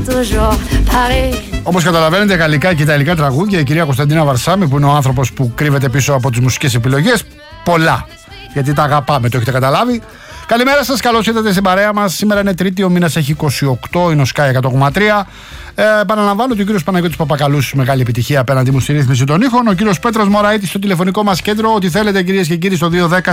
Όπως καταλαβαίνετε, γαλλικά και ιταλικά τραγούδια, η κυρία Κωνσταντίνα Βαρσάμι, που είναι ο άνθρωπος που κρύβεται πίσω από τις μουσικές επιλογές, πολλά. Γιατί τα αγαπάμε, το έχετε καταλάβει. Καλημέρα σας, καλώς ήρθατε στην παρέα μας. Σήμερα είναι Τρίτη, ο μήνας έχει 28, είναι ο Sky 100,3. Επαναλαμβάνω ότι ο κύριος Παναγιώτης Παπακαλούς, μεγάλη επιτυχία απέναντι μου στη ρύθμιση των ήχων. Ο κύριος Πέτρος Μωραΐτης στο τηλεφωνικό μας κέντρο. Ό,τι θέλετε, κυρίες και κύριοι, στο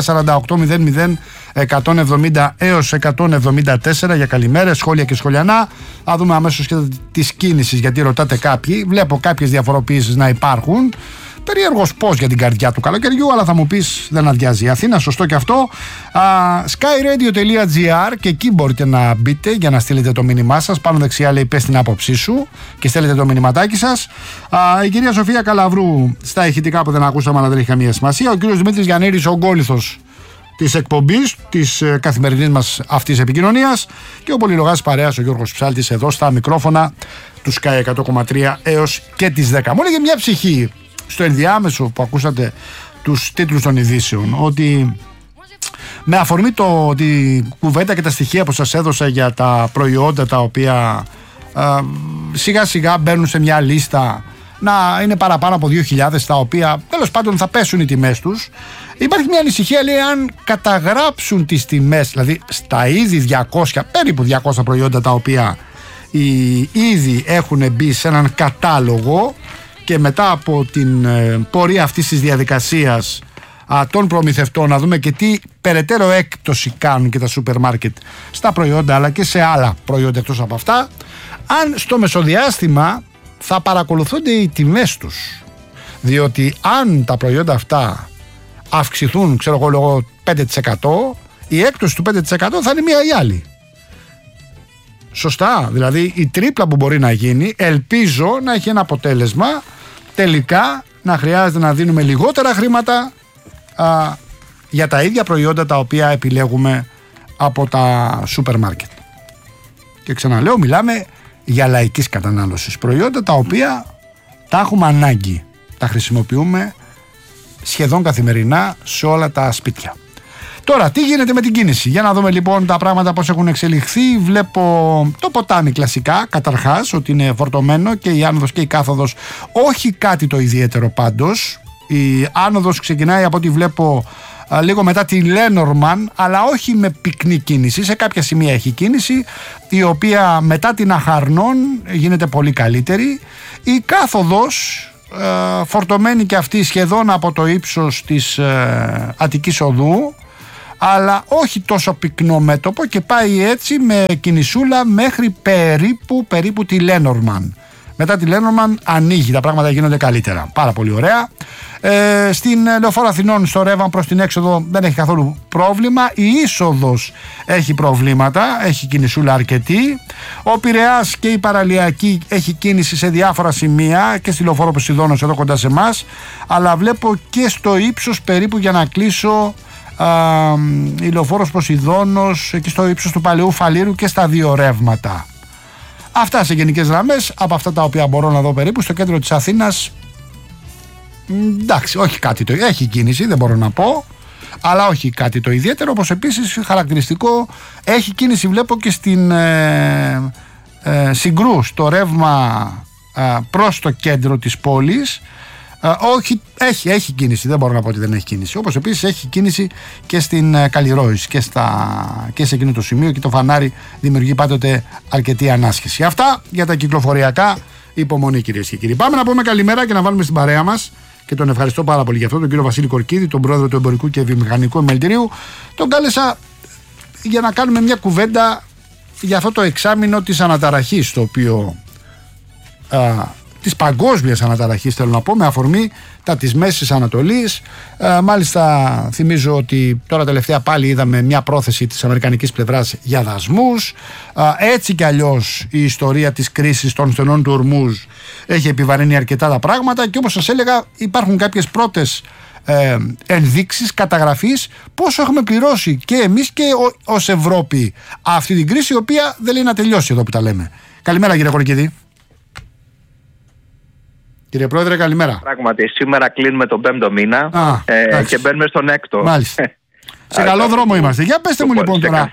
210-48-00-170 έως 174 για καλημέρες, σχόλια και σχολιανά. Θα δούμε αμέσως και τις κίνησεις, γιατί ρωτάτε κάποιοι. Βλέπω κάποιες διαφοροποιήσεις να υπάρχουν. Περίεργος πώς για την καρδιά του καλοκαιριού, αλλά θα μου πεις δεν αδειάζει η Αθήνα, σωστό και αυτό. Skyradio.gr, και εκεί μπορείτε να μπείτε για να στείλετε το μήνυμά σας. Πάνω δεξιά λέει πες την άποψή σου και στέλνετε το μηνυματάκι σας. Η κυρία Σοφία Καλαβρού στα ηχητικά που δεν ακούσαμε, αλλά δεν έχει καμία σημασία. Ο κύριος Δημήτρης Γιαννήρης, ο γκόλιθος της εκπομπής, της καθημερινής μας αυτής επικοινωνίας, και ο πολυλογάς παρέας ο Γιώργος Ψάλτης εδώ στα μικρόφωνα του Sky 100,3 έως και τις 10. Μου έλεγε μια ψυχή στο ενδιάμεσο που ακούσατε τους τίτλους των ειδήσεων, ότι με αφορμή τη κουβέντα και τα στοιχεία που σας έδωσα για τα προϊόντα τα οποία σιγά σιγά μπαίνουν σε μια λίστα να είναι παραπάνω από 2.000, τα οποία τέλος πάντων θα πέσουν οι τιμές τους, υπάρχει μια ανησυχία, λέει, αν καταγράψουν τις τιμές, δηλαδή στα ήδη 200, περίπου 200 προϊόντα τα οποία ήδη έχουν μπει σε έναν κατάλογο, και μετά από την πορεία αυτής της διαδικασίας των προμηθευτών να δούμε και τι περαιτέρω έκπτωση κάνουν και τα σούπερ μάρκετ στα προϊόντα, αλλά και σε άλλα προϊόντα εκτός από αυτά, αν στο μεσοδιάστημα θα παρακολουθούνται οι τιμές τους. Διότι αν τα προϊόντα αυτά αυξηθούν, ξέρω εγώ, λόγω 5%, η έκπτωση του 5% θα είναι μία ή άλλη. Σωστά, δηλαδή η τρίπλα που μπορεί να γίνει, ελπίζω να έχει ένα αποτέλεσμα τελικά να χρειάζεται να δίνουμε λιγότερα χρήματα για τα ίδια προϊόντα τα οποία επιλέγουμε από τα σούπερ μάρκετ. Και ξαναλέω, μιλάμε για λαϊκής κατανάλωσης προϊόντα τα οποία τα έχουμε ανάγκη, τα χρησιμοποιούμε σχεδόν καθημερινά σε όλα τα σπίτια. Τώρα, τι γίνεται με την κίνηση? Για να δούμε λοιπόν τα πράγματα πώς έχουν εξελιχθεί. Βλέπω το ποτάμι κλασικά, καταρχάς, ότι είναι φορτωμένο, και η άνοδος και η κάθοδος όχι κάτι το ιδιαίτερο πάντως. Η άνοδος ξεκινάει από ό,τι βλέπω λίγο μετά τη Λένορμαν, αλλά όχι με πυκνή κίνηση. Σε κάποια σημεία έχει κίνηση, η οποία μετά την Αχαρνών γίνεται πολύ καλύτερη. Η κάθοδος φορτωμένη και αυτή σχεδόν από το ύψος της Αττικής Οδού, αλλά όχι τόσο πυκνό μέτωπο, και πάει έτσι με κινησούλα μέχρι περίπου τη Λένορμαν. Μετά τη Λένορμαν ανοίγει, τα πράγματα γίνονται καλύτερα. Πάρα πολύ ωραία. Στην Λεωφόρο Αθηνών, στο ρεύμα προς την έξοδο, δεν έχει καθόλου πρόβλημα. Η είσοδος έχει προβλήματα, έχει κινησούλα αρκετή. Ο Πειραιάς και η Παραλιακή έχει κίνηση σε διάφορα σημεία, και στη Λεωφόρο Ποσειδώνος εδώ κοντά σε εμάς, αλλά βλέπω και στο ύψος περίπου, για να κλείσω, η Λεωφόρος Ποσειδώνος και στο ύψος του Παλαιού Φαλήρου, και στα δύο ρεύματα. Αυτά σε γενικές γραμμές, από αυτά τα οποία μπορώ να δω περίπου. Στο κέντρο της Αθήνας, εντάξει, όχι κάτι το, έχει κίνηση, δεν μπορώ να πω, αλλά όχι κάτι το ιδιαίτερο. Όπως επίσης χαρακτηριστικό, έχει κίνηση, βλέπω, και στην Συγκρού, στο ρεύμα προς το κέντρο της πόλης. Όχι, έχει κίνηση, δεν μπορώ να πω ότι δεν έχει κίνηση. Όπως επίσης έχει κίνηση και στην Καλλιρόης, και σε εκείνο το σημείο, και το φανάρι δημιουργεί πάντοτε αρκετή ανάσχεση. Αυτά για τα κυκλοφοριακά. Υπομονή, κυρίες και κύριοι. Πάμε να πούμε καλημέρα και να βάλουμε στην παρέα μας, και τον ευχαριστώ πάρα πολύ για αυτό, τον κύριο Βασίλη Κορκίδη, τον πρόεδρο του Εμπορικού και Βιομηχανικού Επιμελητηρίου. Τον κάλεσα για να κάνουμε μια κουβέντα για αυτό το εξάμηνο της αναταραχής, το οποίο της παγκόσμιας αναταραχής, θέλω να πω, με αφορμή τα της Μέσης Ανατολής. Μάλιστα θυμίζω ότι τώρα τελευταία πάλι είδαμε μια πρόθεση της αμερικανικής πλευράς για δασμούς. Έτσι κι αλλιώς η ιστορία της κρίσης των στενών του Ορμούζ έχει επιβαρύνει αρκετά τα πράγματα, και όπως σας έλεγα, υπάρχουν κάποιες πρώτες ενδείξεις, καταγραφής πόσο έχουμε πληρώσει και εμείς και ως Ευρώπη αυτή την κρίση, η οποία δεν λέει να τελειώσει εδώ που τα λέμε. Καλημέρα, κύριε Κορκίδη. Κύριε Πρόεδρε, καλημέρα. Πράγματι, σήμερα κλείνουμε τον 5ο μήνα και μπαίνουμε στον 6ο. Μάλιστα. Σε καλό δρόμο είμαστε. Για πέστε μου λοιπόν τώρα,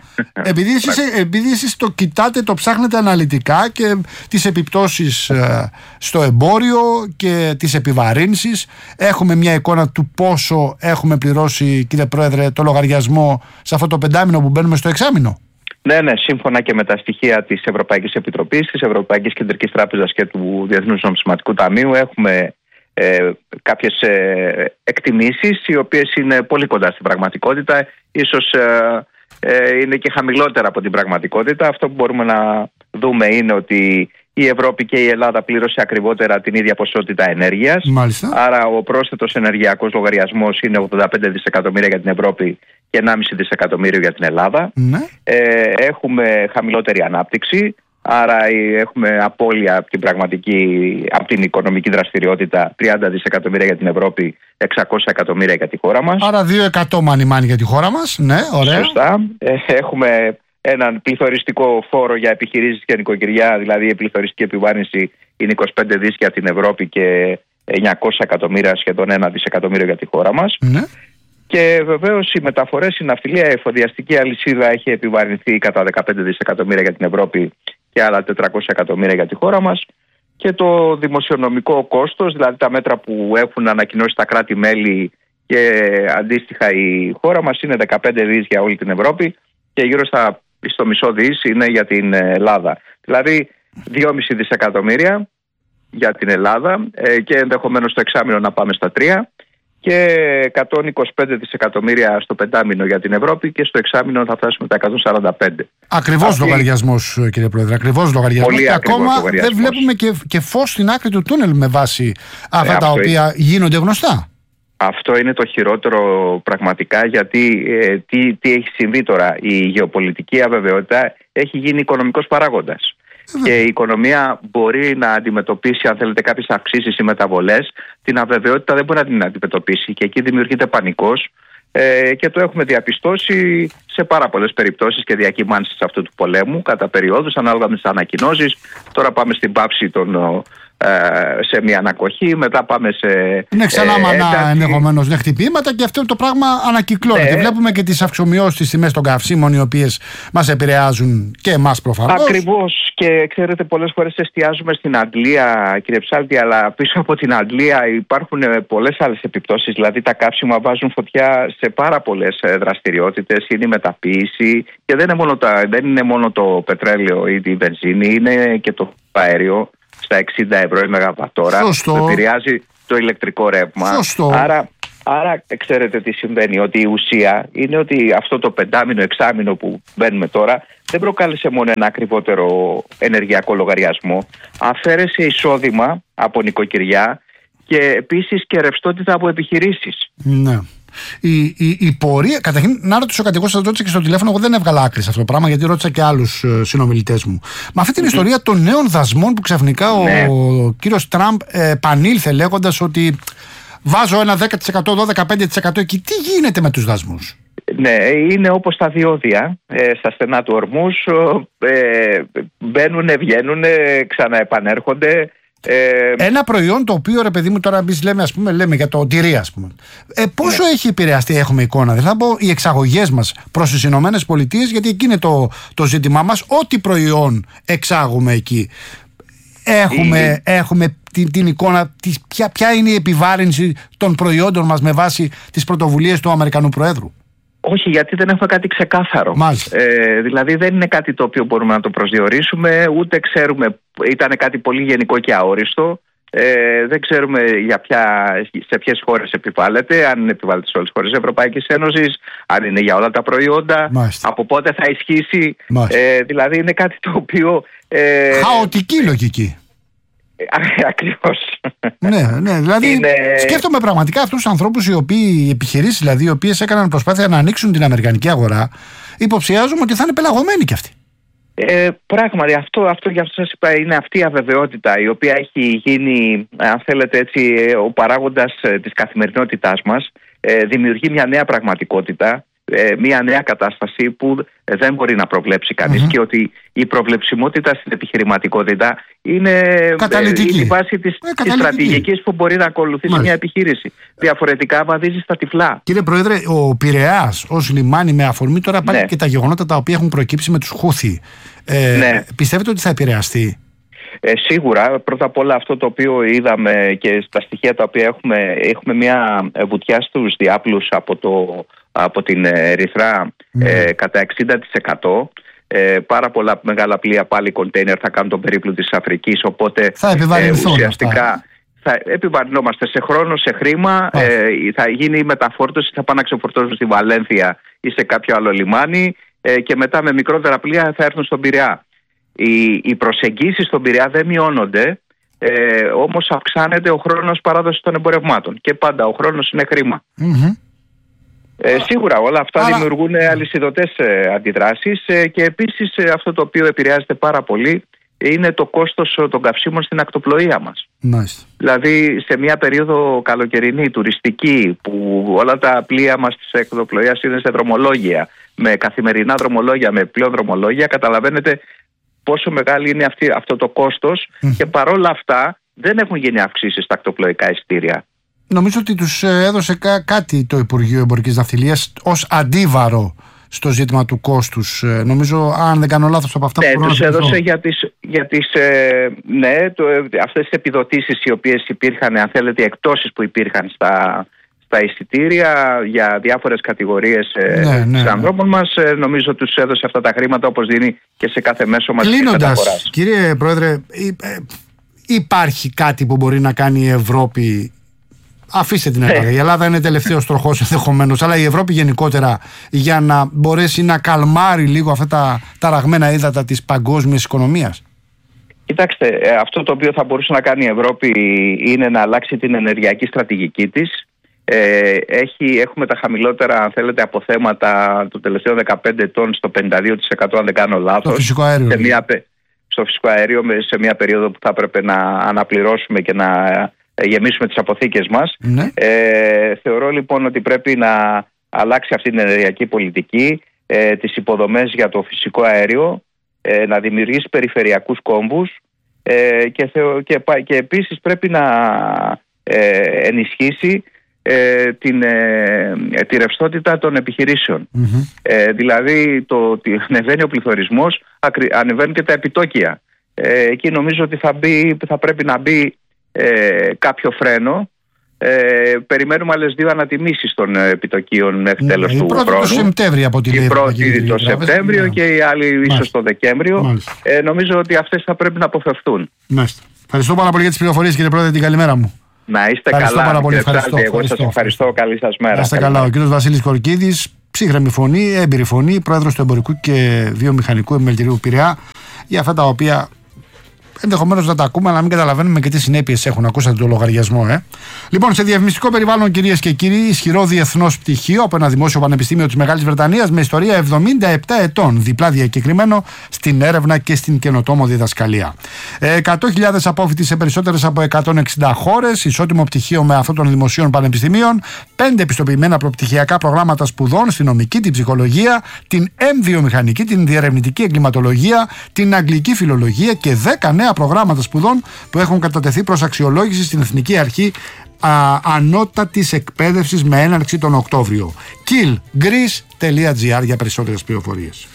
επειδή εσείς το κοιτάτε, το ψάχνετε αναλυτικά και τις επιπτώσεις στο εμπόριο και τις επιβαρύνσεις, έχουμε μια εικόνα του πόσο έχουμε πληρώσει, κύριε Πρόεδρε, το λογαριασμό σε αυτό το πεντάμινο που μπαίνουμε στο εξάμηνο? Ναι, σύμφωνα και με τα στοιχεία της Ευρωπαϊκής Επιτροπής, της Ευρωπαϊκής Κεντρικής Τράπεζας και του Διεθνούς Νομισματικού Ταμείου, έχουμε κάποιες εκτιμήσεις οι οποίες είναι πολύ κοντά στην πραγματικότητα, ίσως είναι και χαμηλότερα από την πραγματικότητα. Αυτό που μπορούμε να δούμε είναι ότι η Ευρώπη και η Ελλάδα πλήρωσε ακριβότερα την ίδια ποσότητα ενέργειας. Μάλιστα. Άρα ο πρόσθετος ενεργειακός λογαριασμός είναι 85 δισεκατομμύρια για την Ευρώπη και 1,5 δισεκατομμύριο για την Ελλάδα. Ναι. Έχουμε χαμηλότερη ανάπτυξη. Άρα έχουμε απώλεια από την οικονομική δραστηριότητα 30 δισεκατομμύρια για την Ευρώπη, 600 εκατομμύρια για τη χώρα μας. Άρα 2% μάνι για τη χώρα μας. Ναι, ωραία. Σωστά. Έχουμε έναν πληθωριστικό φόρο για επιχειρήσεις και νοικοκυριά, δηλαδή η πληθωριστική επιβάρυνση είναι 25 δις για την Ευρώπη και 900 εκατομμύρια, σχεδόν 1 δισεκατομμύριο για τη χώρα μας. Ναι. Και βεβαίως οι μεταφορές, η ναυτιλία, η εφοδιαστική αλυσίδα έχει επιβαρυνθεί κατά 15 δισεκατομμύρια για την Ευρώπη και άλλα 400 εκατομμύρια για τη χώρα μας. Και το δημοσιονομικό κόστος, δηλαδή τα μέτρα που έχουν ανακοινώσει τα κράτη-μέλη και αντίστοιχα η χώρα μας, είναι 15 δις για όλη την Ευρώπη και γύρω στο μισό δις είναι για την Ελλάδα. Δηλαδή 2,5 δισεκατομμύρια για την Ελλάδα και ενδεχομένως στο εξάμηνο να πάμε στα 3 και 125 δισεκατομμύρια στο πεντάμηνο για την Ευρώπη και στο εξάμηνο θα φτάσουμε τα 145. Ακριβώς λογαριασμός, κύριε Πρόεδρε, ακριβώς λογαριασμός. Και ακόμα δεν βλέπουμε και φως στην άκρη του τούνελ με βάση αυτά τα οποία γίνονται γνωστά. Αυτό είναι το χειρότερο πραγματικά, γιατί τι έχει συμβεί τώρα? Η γεωπολιτική αβεβαιότητα έχει γίνει οικονομικός παράγοντας. Και η οικονομία μπορεί να αντιμετωπίσει, αν θέλετε, κάποιες αυξήσεις ή μεταβολές. Την αβεβαιότητα δεν μπορεί να την αντιμετωπίσει και εκεί δημιουργείται πανικός και το έχουμε διαπιστώσει σε πάρα πολλές περιπτώσεις και διακυμάνσεις αυτού του πολέμου κατά περιόδους ανάλογα με τις ανακοινώσεις. Τώρα πάμε στην πάυση σε μια ανακοχή, μετά πάμε σε. Ναι, ξανά ενδεχομένως χτυπήματα και αυτό το πράγμα ανακυκλώνεται. Ναι. Βλέπουμε και τις αυξομοιώσεις στις τιμές των καυσίμων, οι οποίες μας επηρεάζουν και εμάς προφανώς. Ακριβώς. Και ξέρετε, πολλές φορές εστιάζουμε στην Αντλία, κύριε Ψάλτη, αλλά πίσω από την Αντλία υπάρχουν πολλές άλλες επιπτώσεις. Δηλαδή, τα καύσιμα βάζουν φωτιά σε πάρα πολλές δραστηριότητες. Είναι η μεταποίηση και δεν είναι μόνο το πετρέλαιο ή η βενζίνη, είναι και το αέριο στα 60 ευρώ η μεγαβατόρα, που επηρεάζει το ηλεκτρικό ρεύμα. Άρα ξέρετε τι συμβαίνει? Ότι η ουσία είναι ότι αυτό το πεντάμινο, εξάμινο που μπαίνουμε τώρα δεν προκάλεσε μόνο ένα ακριβότερο ενεργειακό λογαριασμό. Αφαίρεσε εισόδημα από νοικοκυριά και επίσης και ρευστότητα από επιχειρήσεις. Ναι. Η πορεία, καταρχήν να ρωτήσω κάτι, εγώ σας ρώτησα και στο τηλέφωνο, εγώ δεν έβγαλα άκρη σε αυτό το πράγμα γιατί ρώτησα και άλλους συνομιλητές μου. Με αυτή την ιστορία των νέων δασμών που ξαφνικά ο κύριος Τραμπ επανήλθε λέγοντας ότι βάζω ένα 10%, 12-15% εκεί. Τι γίνεται με τους δασμούς? Ναι, είναι όπως τα διόδια στα στενά του Ορμούς, μπαίνουν, βγαίνουν, ξαναεπανέρχονται. Ένα προϊόν το οποίο, ρε παιδί μου, τώρα εμείς λέμε για το τυρί, ας πούμε. Πόσο έχει επηρεαστεί, έχουμε εικόνα, δηλαδή θα πω, οι εξαγωγές μας προς τις Ηνωμένες Πολιτείες, γιατί εκεί είναι το ζήτημά μας, ό,τι προϊόν εξάγουμε εκεί. Έχουμε την εικόνα, ποια είναι η επιβάρυνση των προϊόντων μας με βάση τις πρωτοβουλίες του Αμερικανού Προέδρου? Όχι, γιατί δεν έχουμε κάτι ξεκάθαρο. Δηλαδή δεν είναι κάτι το οποίο μπορούμε να το προσδιορίσουμε, ούτε ξέρουμε, ήταν κάτι πολύ γενικό και αόριστο. Δεν ξέρουμε σε ποιες χώρες επιβάλλεται, αν επιβάλλεται σε όλες τις χώρες της Ευρωπαϊκής Ένωσης, αν είναι για όλα τα προϊόντα, από πότε θα ισχύσει. Δηλαδή είναι κάτι το οποίο... χαοτική λογική. Ακριβώς. Ναι, δηλαδή σκέφτομαι πραγματικά αυτούς τους ανθρώπους οι επιχειρήσεις, δηλαδή, οι οποίες έκαναν προσπάθεια να ανοίξουν την αμερικανική αγορά, υποψιάζομαι ότι θα είναι πελαγωμένοι κι αυτοί. Πράγματι, αυτό γι' αυτό σας είπα, είναι αυτή η αβεβαιότητα η οποία έχει γίνει, αν θέλετε έτσι, ο παράγοντας της καθημερινότητάς μας. Δημιουργεί μια νέα πραγματικότητα μια νέα κατάσταση που δεν μπορεί να προβλέψει κανείς και ότι η προβλεψιμότητα στην επιχειρηματικότητα είναι η βάση της στρατηγικής που μπορεί να ακολουθήσει μια επιχείρηση. Διαφορετικά βαδίζει στα τυφλά. Κύριε Πρόεδρε, ο Πειραιάς ως λιμάνι, με αφορμή τώρα πάλι και τα γεγονότα τα οποία έχουν προκύψει με τους Χούθι, πιστεύετε ότι θα επηρεαστεί? Σίγουρα. Πρώτα απ' όλα αυτό το οποίο είδαμε και στα στοιχεία τα οποία έχουμε μια βουτιά στους διάπλους από την Ερυθρά κατά 60%. Πάρα πολλά μεγάλα πλοία πάλι κοντέινερ θα κάνουν τον περίπλου της Αφρικής, οπότε θα ουσιαστικά θα επιβαρυνόμαστε σε χρόνο, σε χρήμα. Θα γίνει η μεταφόρτωση, θα πάνε να ξεφορτώσουν στη Βαλένθια ή σε κάποιο άλλο λιμάνι και μετά με μικρότερα πλοία θα έρθουν στον Πειραιά. Οι προσεγγίσεις στον Πειραιά δεν μειώνονται, όμως αυξάνεται ο χρόνος παράδοσης των εμπορευμάτων και πάντα ο χρόνος είναι χρήμα. Σίγουρα όλα αυτά δημιουργούν αλυσιδωτές αντιδράσεις και επίσης αυτό το οποίο επηρεάζεται πάρα πολύ είναι το κόστος των καυσίμων στην ακτοπλοεία μας. Δηλαδή σε μια περίοδο καλοκαιρινή, τουριστική, που όλα τα πλοία μας της ακτοπλοείας είναι σε δρομολόγια, με καθημερινά δρομολόγια, με πλέον δρομολόγια, καταλαβαίνετε πόσο μεγάλη είναι αυτό το κόστος και παρόλα αυτά δεν έχουν γίνει αυξήσεις στα ακτοπλοϊκά εισιτήρια. Νομίζω ότι τους έδωσε κάτι το Υπουργείο Εμπορικής Ναυτιλίας ως αντίβαρο στο ζήτημα του κόστους. Νομίζω, αν δεν κάνω λάθος από αυτά που τους έδωσε αυτές τις επιδοτήσεις οι οποίες υπήρχαν, αν θέλετε, οι εκτόσεις που υπήρχαν στα εισιτήρια για διάφορες κατηγορίες ανθρώπων μας. Νομίζω τους έδωσε αυτά τα χρήματα όπως δίνει και σε κάθε μέσο μαζικής μεταφοράς. Κλείνοντας, κύριε Πρόεδρε, υπάρχει κάτι που μπορεί να κάνει η Ευρώπη? Αφήστε την Ελλάδα. Η Ελλάδα είναι τελευταίος τροχός ενδεχομένως, αλλά η Ευρώπη γενικότερα, για να μπορέσει να καλμάρει λίγο αυτά τα ταραγμένα ύδατα της παγκόσμιας οικονομίας? Κοιτάξτε, αυτό το οποίο θα μπορούσε να κάνει η Ευρώπη είναι να αλλάξει την ενεργειακή στρατηγική της. Έχουμε τα χαμηλότερα, αν θέλετε, αποθέματα των τελευταίων 15 ετών στο 52%, αν δεν κάνω λάθος. Το φυσικό αέριο. Στο φυσικό αέριο, σε μια περίοδο που θα έπρεπε να αναπληρώσουμε και να γεμίσουμε τις αποθήκες μας. Θεωρώ λοιπόν ότι πρέπει να αλλάξει αυτή την ενεργειακή πολιτική, τις υποδομές για το φυσικό αέριο, να δημιουργήσει περιφερειακούς κόμβους και επίσης πρέπει να ενισχύσει τη ρευστότητα των επιχειρήσεων. Δηλαδή ότι ανεβαίνει ο πληθωρισμός, ανεβαίνουν και τα επιτόκια. Εκεί νομίζω ότι θα πρέπει να μπει κάποιο φρένο. Περιμένουμε άλλες 2 ανατιμήσεις των επιτοκίων μέχρι τέλος του χρόνου. Η πρώτη το Σεπτέμβριο από την Η πρώτη το Σεπτέμβριο και η άλλη ίσως το Δεκέμβριο. Νομίζω ότι αυτές θα πρέπει να αποφευθούν. Ευχαριστώ πάρα πολύ για τις πληροφορίες, κύριε Πρόεδρε, την καλημέρα μου. Να είστε καλά. Πάρα πολύ. Εγώ σας ευχαριστώ. Καλή σας μέρα. Να είστε καλά. Ο κύριος Βασίλης Κορκίδης, ψύχρεμη φωνή, έμπειρη φωνή, πρόεδρος του Εμπορικού και Βιομηχανικού Επιμελητηρίου Πειραιά, για αυτά τα οποία ενδεχομένως να τα ακούμε, αλλά να μην καταλαβαίνουμε και τι συνέπειες έχουν. Ακούσατε το λογαριασμό, Λοιπόν, σε διαφημιστικό περιβάλλον, κυρίες και κύριοι, ισχυρό διεθνώς πτυχίο από ένα δημόσιο πανεπιστήμιο της Μεγάλης Βρετανίας με ιστορία 77 ετών, διπλά διακεκριμένο στην έρευνα και στην καινοτόμο διδασκαλία. 100.000 απόφοιτοι σε περισσότερες από 160 χώρες, ισότιμο πτυχίο με αυτό των δημοσίων πανεπιστημίων, 5 επιστοποιημένα προπτυχιακά προγράμματα σπουδών στην νομική, την ψυχολογία, την εμβιομηχανική, την διερευνητική εγκληματολογία, την αγγλική φιλολογία και 10 νέα προγράμματα σπουδών που έχουν κατατεθεί προς αξιολόγηση στην Εθνική Αρχή Ανώτατης Εκπαίδευσης με έναρξη τον Οκτώβριο. killgreece.gr για περισσότερες πληροφορίες.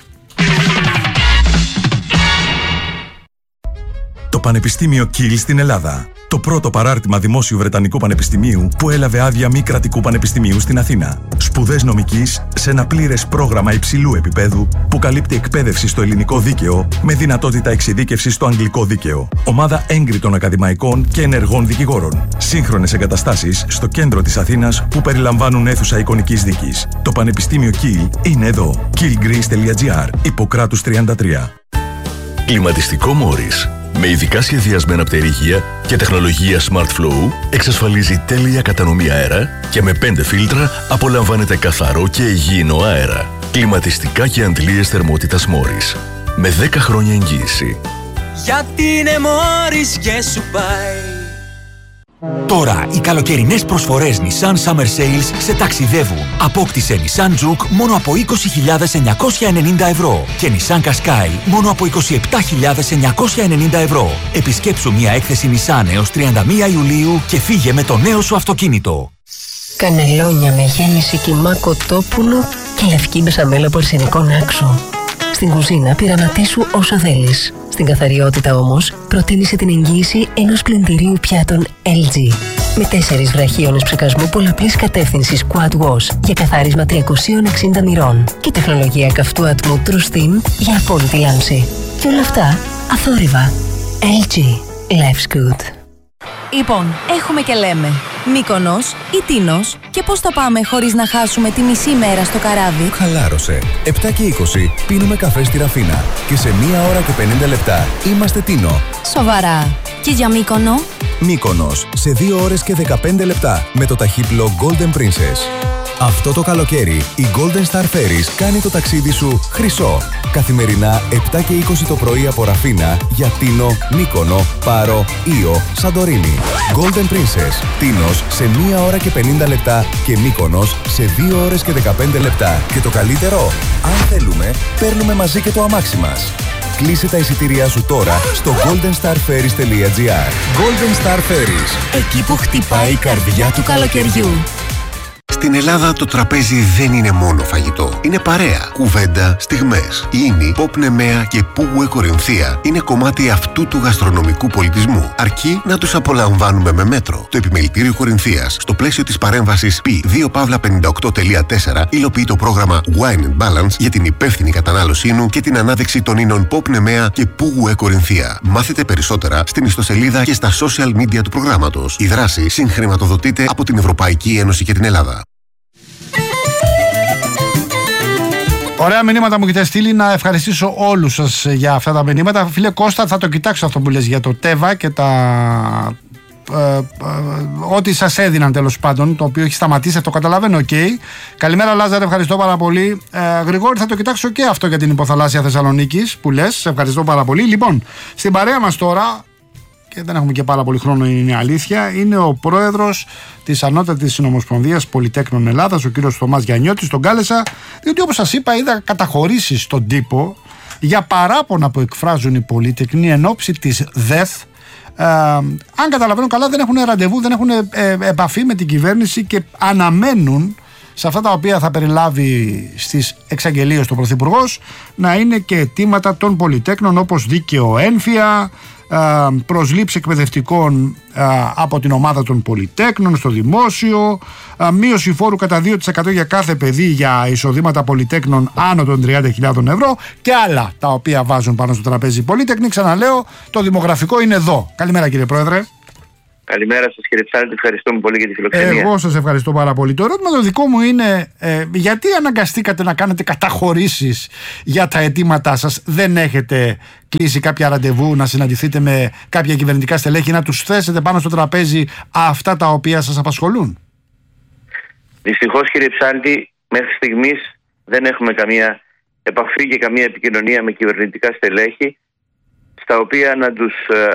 Το Πανεπιστήμιο Kiel στην Ελλάδα. Το πρώτο παράρτημα δημόσιου Βρετανικού Πανεπιστημίου που έλαβε άδεια μη κρατικού πανεπιστημίου στην Αθήνα. Σπουδές νομικής σε ένα πλήρες πρόγραμμα υψηλού επίπεδου που καλύπτει εκπαίδευση στο ελληνικό δίκαιο με δυνατότητα εξειδίκευσης στο αγγλικό δίκαιο. Ομάδα έγκριτων ακαδημαϊκών και ενεργών δικηγόρων. Σύγχρονες εγκαταστάσεις στο κέντρο της Αθήνας που περιλαμβάνουν αίθουσα εικονικής δίκης. Το Πανεπιστήμιο Kiel είναι εδώ. killgreece.gr, Ιπποκράτους 33. Κλιματιστικό Morris. Με ειδικά σχεδιασμένα πτερίγια και τεχνολογία Smart Flow εξασφαλίζει τέλεια κατανομή αέρα και με 5 φίλτρα απολαμβάνετε καθαρό και υγιεινό αέρα. Κλιματιστικά και αντλίες θερμότητας Morris. Με 10 χρόνια εγγύηση. Γιατί είναι Morris και σου πάει. Τώρα οι καλοκαιρινές προσφορές Nissan Summer Sales σε ταξιδεύουν. Απόκτησε Nissan Juke μόνο από 20.990 ευρώ και Nissan Qashqai μόνο από 27.990 ευρώ. Επισκέψου μια έκθεση Nissan έως 31 Ιουλίου και φύγε με το νέο σου αυτοκίνητο. Κανελόνια με γέμιση κιμά κοτόπουλο και λευκή μπεσαμέλα από αρσενικό άξο. Στην κουζίνα πειραματίσου όσο θέλεις. Στην καθαριότητα όμως προτίμησε την εγγύηση ενός πλυντηρίου πιάτων LG. Με 4 βραχίονες ψεκασμού πολλαπλής κατεύθυνσης Quad Wash για καθάρισμα 360 μοιρών και τεχνολογία καυτού ατμού True Steam για απόλυτη λάμψη. Και όλα αυτά αθόρυβα. LG. Life's good. Λοιπόν, έχουμε και λέμε Μύκονος ή Τίνος και πώς θα πάμε χωρίς να χάσουμε τη μισή μέρα στο καράβι. Χαλάρωσε. 7 και 20 πίνουμε καφέ στη Ραφίνα και σε 1 ώρα και 50 λεπτά είμαστε Τίνο. Σοβαρά. Και για Μύκονο? Μύκονος σε 2 ώρες και 15 λεπτά με το ταχύπλο Golden Princess. Αυτό το καλοκαίρι η Golden Star Ferries κάνει το ταξίδι σου χρυσό. Καθημερινά 7 και 20 το πρωί από Ραφίνα για Τίνο, Μύκονο, Πάρο, Ήο, Σαντορίνη. Golden Princess, Τίνος σε 1 ώρα και 50 λεπτά και Μύκονος σε 2 ώρες και 15 λεπτά. Και το καλύτερο, αν θέλουμε, παίρνουμε μαζί και το αμάξι μας. Κλείσε τα εισιτήριά σου τώρα στο goldenstarferries.gr. Golden Star Ferries. Εκεί που χτυπάει η καρδιά του καλοκαιριού. Στην Ελλάδα το τραπέζι δεν είναι μόνο φαγητό. Είναι παρέα, κουβέντα, στιγμές. Η Ίνη, Pop Nemea και Πουγουέ Κορινθία είναι κομμάτι αυτού του γαστρονομικού πολιτισμού. Αρκεί να τους απολαμβάνουμε με μέτρο. Το Επιμελητήριο Κορινθίας, στο πλαίσιο της παρέμβασης P2Pavla58.4, υλοποιεί το πρόγραμμα Wine and Balance για την υπεύθυνη κατανάλωσή του και την ανάδειξη των ίνων Pop Nemea και Πουγουέ Κορινθία. Μάθετε περισσότερα στην ιστοσελίδα και στα social media του προγράμματος. Η δράση συγχρηματοδοτείται από την Ευρωπαϊκή Ένωση και την Ελλάδα. Ωραία μηνύματα μου έχετε στείλει. Να ευχαριστήσω όλους σας για αυτά τα μηνύματα. Φίλε Κώστα, θα το κοιτάξω αυτό που λες για το ΤΕΒΑ και τα ό,τι σας έδιναν τέλος πάντων, το οποίο έχει σταματήσει, το καταλαβαίνω, οκ. Καλημέρα Λάζαρε, ευχαριστώ πάρα πολύ. Γρηγόρη, θα το κοιτάξω και αυτό για την υποθαλάσσια Θεσσαλονίκης που λες, σε ευχαριστώ πάρα πολύ. Λοιπόν, στην παρέα μας τώρα, και δεν έχουμε και πάρα πολύ χρόνο, είναι αλήθεια, είναι ο πρόεδρος της Ανώτατης Συνομοσπονδίας Πολυτέκνων Ελλάδας, ο κύριος Θωμάς Γιαννιώτης. Τον κάλεσα διότι, όπως σας είπα, είδα καταχωρήσεις στον τύπο για παράπονα που εκφράζουν οι πολυτεκνοί εν ώψη της ΔΕΘ. Αν καταλαβαίνω καλά, δεν έχουν ραντεβού, δεν έχουν επαφή με την κυβέρνηση και αναμένουν σε αυτά τα οποία θα περιλάβει στις εξαγγελίες του Πρωθυπουργός να είναι και αιτήματα των πολυτέκνων, όπως δίκαιο ένφια, προσλήψη εκπαιδευτικών από την ομάδα των πολυτέκνων στο δημόσιο, μείωση φόρου κατά 2% για κάθε παιδί για εισοδήματα πολυτέκνων άνω των 30.000 ευρώ και άλλα τα οποία βάζουν πάνω στο τραπέζι πολυτέκνοι. Ξαναλέω, το δημογραφικό είναι εδώ. Καλημέρα κύριε Πρόεδρε. Καλημέρα σας κύριε Ψάλτη, ευχαριστούμε πολύ για τη φιλοξενία. Εγώ σας ευχαριστώ πάρα πολύ. Το ερώτημα το δικό μου είναι γιατί αναγκαστήκατε να κάνετε καταχωρήσεις για τα αιτήματά σας? Δεν έχετε κλείσει κάποια ραντεβού να συναντηθείτε με κάποια κυβερνητικά στελέχη, να τους θέσετε πάνω στο τραπέζι αυτά τα οποία σας απασχολούν? Δυστυχώς κύριε Ψάλτη, μέχρι στιγμής δεν έχουμε καμία επαφή και καμία επικοινωνία με κυβερνητικά στελέχη στα οποία να τους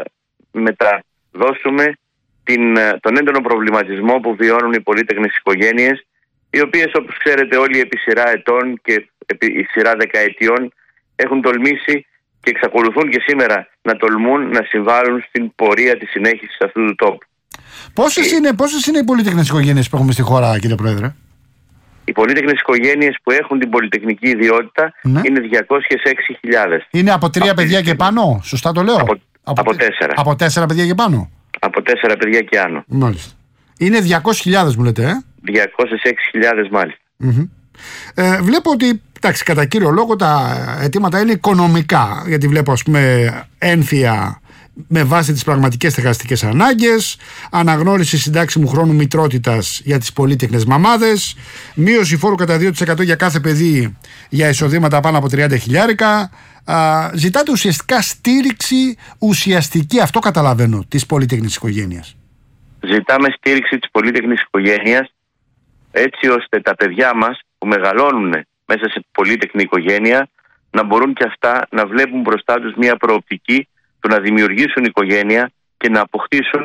μεταδώσουμε τον έντονο προβληματισμό που βιώνουν οι πολύτεκνες οικογένειες, οι οποίες, όπως ξέρετε όλοι, επί σειρά ετών και επί σειρά δεκαετιών έχουν τολμήσει και εξακολουθούν και σήμερα να τολμούν να συμβάλλουν στην πορεία της συνέχισης αυτού του τόπου. Πόσες είναι οι πολύτεκνες οικογένειες που έχουμε στη χώρα, κύριε Πρόεδρε? Οι πολύτεκνες οικογένειες που έχουν την πολυτεχνική ιδιότητα είναι 206.000. Είναι από 3 παιδιά και πάνω, σωστά το λέω? Από 4. Από 4 παιδιά και πάνω. Από 4 παιδιά και άνω. Μάλιστα. Είναι 200.000 μου λέτε, 206.000 μάλιστα. Βλέπω ότι, εντάξει, κατά κύριο λόγο τα αιτήματα είναι οικονομικά, γιατί βλέπω, ας πούμε, ένφια με βάση τις πραγματικές στεγαστικές ανάγκες, αναγνώριση συντάξιμου χρόνου μητρότητας για τις πολύτεκνες μαμάδες, μείωση φόρου κατά 2% για κάθε παιδί για εισοδήματα πάνω από 30.000. Ζητάτε ουσιαστικά στήριξη ουσιαστική, αυτό καταλαβαίνω, της πολύτεκνης οικογένειας. Ζητάμε στήριξη της πολύτεκνης οικογένειας έτσι ώστε τα παιδιά μας που μεγαλώνουν μέσα σε πολύτεκνη οικογένεια να μπορούν και αυτά να βλέπουν μπροστά τους μια προοπτική του να δημιουργήσουν οικογένεια και να αποκτήσουν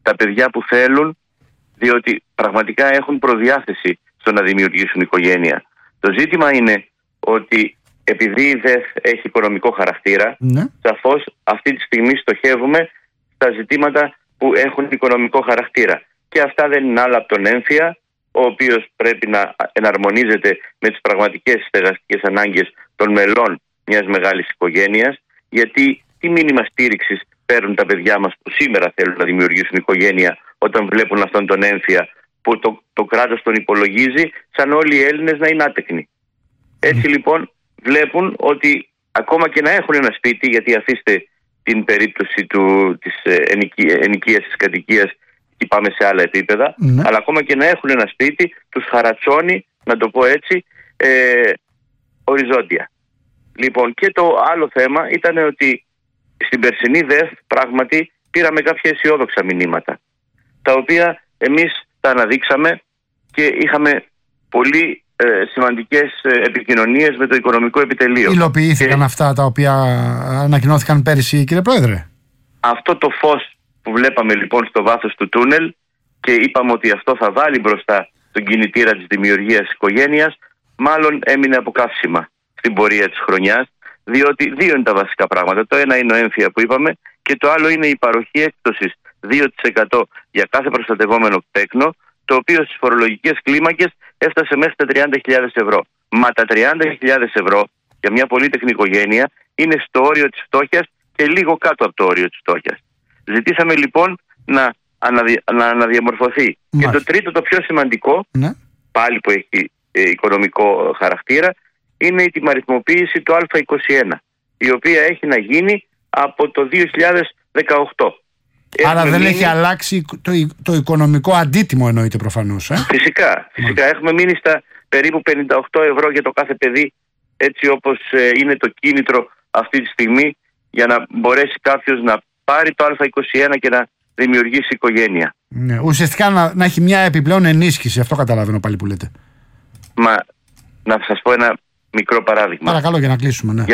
τα παιδιά που θέλουν, διότι πραγματικά έχουν προδιάθεση στο να δημιουργήσουν οικογένεια. Το ζήτημα είναι ότι επειδή η ΔΕΘ έχει οικονομικό χαρακτήρα, σαφώς αυτή τη στιγμή στοχεύουμε στα ζητήματα που έχουν οικονομικό χαρακτήρα. Και αυτά δεν είναι άλλα από τον έμφυα, ο οποίος πρέπει να εναρμονίζεται με τις πραγματικές στεγαστικές ανάγκες των μελών μιας μεγάλης οικογένειας, γιατί τι μήνυμα στήριξης παίρνουν τα παιδιά μας που σήμερα θέλουν να δημιουργήσουν οικογένεια, όταν βλέπουν αυτόν τον έμφυα που το κράτος τον υπολογίζει σαν όλοι οι Έλληνες να είναι άτεκνοι. Έτσι λοιπόν βλέπουν ότι ακόμα και να έχουν ένα σπίτι, γιατί αφήστε την περίπτωση της ενοικίας, της κατοικίας, και πάμε σε άλλα επίπεδα, αλλά ακόμα και να έχουν ένα σπίτι, τους χαρατσώνει, να το πω έτσι, οριζόντια. Λοιπόν, και το άλλο θέμα ήταν ότι στην περσινή ΔΕΘ πράγματι πήραμε κάποια αισιόδοξα μηνύματα, τα οποία εμείς τα αναδείξαμε και είχαμε πολύ σημαντικές επικοινωνίες με το Οικονομικό Επιτελείο. Υλοποιήθηκαν αυτά τα οποία ανακοινώθηκαν πέρυσι, κύριε Πρόεδρε? Αυτό το φως που βλέπαμε λοιπόν στο βάθος του τούνελ και είπαμε ότι αυτό θα βάλει μπροστά τον κινητήρα της δημιουργίας οικογένειας, μάλλον έμεινε από καύσιμα στην πορεία της χρονιάς, διότι δύο είναι τα βασικά πράγματα. Το ένα είναι ο έμφυα που είπαμε και το άλλο είναι η παροχή έκπτωσης 2% για κάθε προστατευόμενο τέκνο, το οποίο στις φορολογικές κλίμακες έφτασε μέχρι τα 30.000 ευρώ. Μα τα 30.000 ευρώ για μια πολύτεκνη οικογένεια είναι στο όριο της φτώχειας και λίγο κάτω από το όριο της φτώχειας. Ζητήσαμε λοιπόν να αναδιαμορφωθεί. Και το τρίτο, το πιο σημαντικό, πάλι που έχει οικονομικό χαρακτήρα, είναι η τιμαριθμοποίηση του Α21, η οποία έχει να γίνει από το 2018. Άρα δεν έχει αλλάξει το οικονομικό αντίτιμο, εννοείται προφανώς. Φυσικά. Έχουμε μείνει στα περίπου 58 ευρώ για το κάθε παιδί, έτσι όπως είναι το κίνητρο αυτή τη στιγμή, για να μπορέσει κάποιος να πάρει το Α21 και να δημιουργήσει οικογένεια. Ναι, ουσιαστικά να έχει μια επιπλέον ενίσχυση, αυτό καταλαβαίνω πάλι που λέτε. Μα να σας πω ένα μικρό παράδειγμα. Παρακαλώ, για να κλείσουμε. Ναι.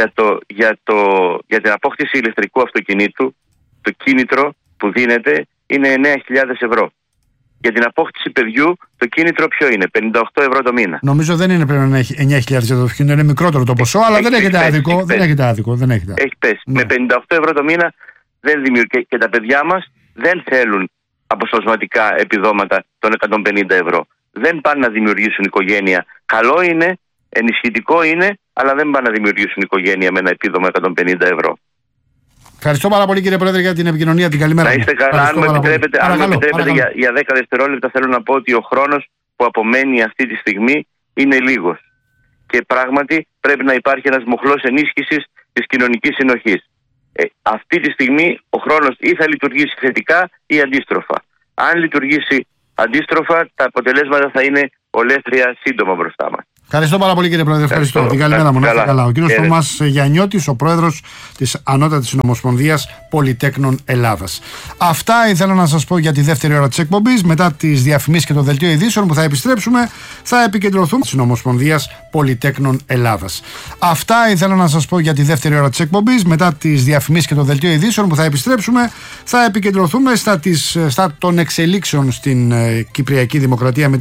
Για την απόκτηση ηλεκτρικού αυτοκινήτου, το κίνητρο που δίνεται είναι 9.000 ευρώ. Για την απόκτηση παιδιού, το κίνητρο ποιο είναι? 58 ευρώ το μήνα. Νομίζω δεν είναι πρέπει να έχει 9.000 ευρώ το αυτοκίνητο, είναι μικρότερο το ποσό, αλλά δεν έχετε άδικο. Έχει πέσει. Ναι. Με 58 ευρώ το μήνα δεν δημιουργεί, και τα παιδιά μας δεν θέλουν αποσπασματικά επιδόματα των 150 ευρώ. Δεν πάνε να δημιουργήσουν οικογένεια. Καλό είναι, ενισχυτικό είναι, αλλά δεν πάνε να δημιουργήσουν οικογένεια με ένα επίδομα 150 ευρώ. Ευχαριστώ πάρα πολύ, κύριε Πρόεδρε, για την επικοινωνία. Την καλημέρα. Να είστε καλά. Αν μου επιτρέπετε, για 10 δευτερόλεπτα θέλω να πω ότι ο χρόνος που απομένει αυτή τη στιγμή είναι λίγος. Και πράγματι πρέπει να υπάρχει ένας μοχλός ενίσχυσης της κοινωνικής συνοχής. Αυτή τη στιγμή ο χρόνος ή θα λειτουργήσει θετικά ή αντίστροφα. Αν λειτουργήσει αντίστροφα, τα αποτελέσματα θα είναι ολέθρια σύντομα μπροστά μας. Ευχαριστώ πάρα πολύ, κύριε Πρόεδρε. Ευχαριστώ. Την καλημέρα μου. Καλά. Ο κύριος Θωμάς Γιαννιώτης, ο πρόεδρος της Ανώτατης Συνομοσπονδίας Πολυτέκνων Ελλάδας. Αυτά ήθελα να σας πω για τη δεύτερη ώρα της εκπομπής. Μετά τις διαφημίσεις και το δελτίο ειδήσεων που θα επιστρέψουμε, θα επικεντρωθούμε στη Συνομοσπονδίας Πολυτέκνων Ελλάδας. Αυτά ήθελα να σας πω για τη δεύτερη ώρα της εκπομπής. Μετά τις διαφημίσεις και το δελτίο ειδήσεων που θα επιστρέψουμε, θα επικεντρωθούμε στα των εξελίξεων στην Κυπριακή Δημοκρατία.